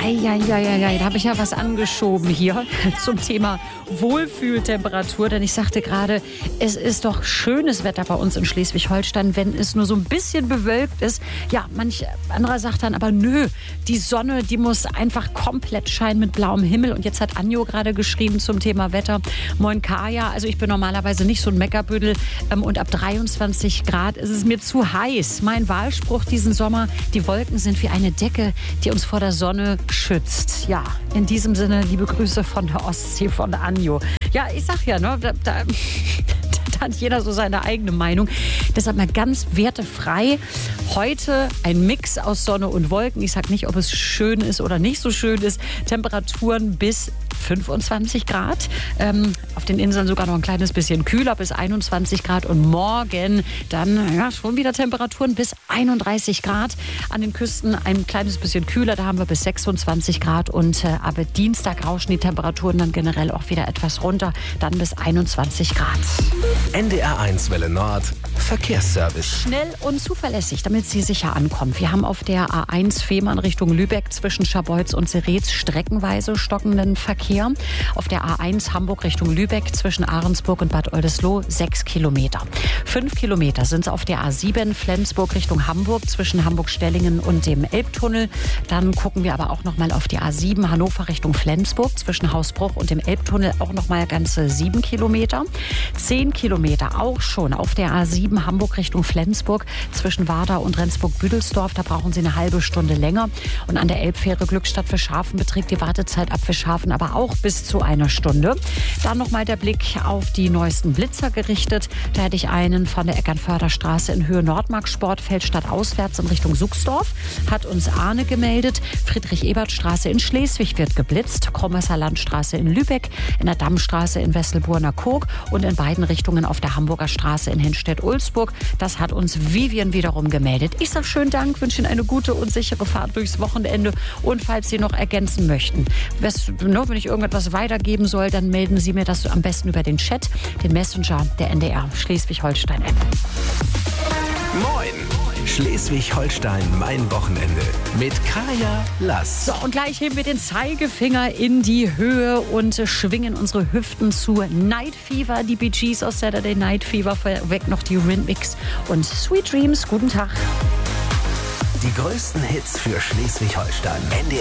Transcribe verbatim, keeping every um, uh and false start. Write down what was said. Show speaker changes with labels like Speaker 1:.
Speaker 1: Eieieiei, da habe ich ja was angeschoben hier zum Thema Wohlfühltemperatur. Denn ich sagte gerade, es ist doch schönes Wetter bei uns in Schleswig-Holstein, wenn es nur so ein bisschen bewölkt ist. Ja, manch anderer sagt dann aber, nö, die Sonne, die muss einfach komplett scheinen mit blauem Himmel. Und jetzt hat Anjo gerade geschrieben zum Thema Wetter. Moin Kaya, also ich bin normalerweise nicht so ein Meckerbüdel. Ähm, und ab dreiundzwanzig Grad ist es mir zu heiß. Mein Wahlspruch diesen Sommer, die Wolken sind wie eine Decke, die uns vor der Sonne schützt. Ja, in diesem Sinne, liebe Grüße von der Ostsee, von Anjo. Ja, ich sag ja, ne, da, da, da hat jeder so seine eigene Meinung. Deshalb mal ganz wertefrei. Heute ein Mix aus Sonne und Wolken. Ich sag nicht, ob es schön ist oder nicht so schön ist. Temperaturen bis fünfundzwanzig Grad. Ähm, auf den Inseln sogar noch ein kleines bisschen kühler, bis einundzwanzig Grad. Und morgen dann ja, schon wieder Temperaturen bis einunddreißig Grad. An den Küsten ein kleines bisschen kühler, da haben wir bis sechsundzwanzig Grad. Und äh, aber Dienstag rauschen die Temperaturen dann generell auch wieder etwas runter, dann bis einundzwanzig Grad.
Speaker 2: N D R eins Welle Nord, Verkehrsservice.
Speaker 1: Schnell und zuverlässig, damit Sie sicher ankommen. Wir haben auf der A eins Fehmarn Richtung Lübeck zwischen Scharbeutz und Seretz streckenweise stockenden Verkehr. Auf der A eins Hamburg Richtung Lübeck zwischen Ahrensburg und Bad Oldesloe sechs Kilometer. Fünf Kilometer sind es auf der A sieben Flensburg Richtung Hamburg zwischen Hamburg-Stellingen und dem Elbtunnel. Dann gucken wir aber auch noch mal auf die A sieben Hannover Richtung Flensburg zwischen Hausbruch und dem Elbtunnel auch noch mal ganze sieben Kilometer. Zehn Kilometer auch schon auf der A sieben Hamburg Richtung Flensburg zwischen Warder und Rendsburg-Büdelsdorf. Da brauchen Sie eine halbe Stunde länger. Und an der Elbfähre Glückstadt Fischhafen beträgt die Wartezeit ab Fischhafen aber auch bis zu einer Stunde. Dann noch mal der Blick auf die neuesten Blitzer gerichtet. Da hätte ich einen von der Eckernförderstraße in Höhe Nordmark-Sportfeld stadtauswärts in Richtung Suchsdorf. Hat uns Arne gemeldet. Friedrich-Ebert-Straße in Schleswig wird geblitzt. Kromesser Landstraße in Lübeck, in der Dammstraße in Wesselburner-Kog und in beiden Richtungen auf der Hamburger Straße in Henstedt-Ulzburg. Das hat uns Vivian wiederum gemeldet. Ich sage schönen Dank, wünsche Ihnen eine gute und sichere Fahrt durchs Wochenende. Und falls Sie noch ergänzen möchten, wenn ich irgendetwas weitergeben soll, dann melden Sie mir das am besten über den Chat, den Messenger der N D R Schleswig-Holstein-App.
Speaker 2: Moin! Schleswig-Holstein, mein Wochenende. Mit Kaya Lass.
Speaker 1: So, und gleich heben wir den Zeigefinger in die Höhe und schwingen unsere Hüften zu Night Fever. Die Bee Gees aus Saturday Night Fever, vorweg noch die Rhythmics und Sweet Dreams. Guten Tag.
Speaker 2: Die größten Hits für Schleswig-Holstein.